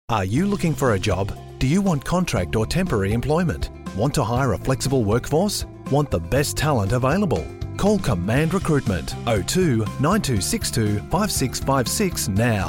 Are you looking for a job? Do you want contract or temporary employment? Want to hire a flexible workforce? Want the best talent available? Call Command Recruitment 02 9262 5656 now.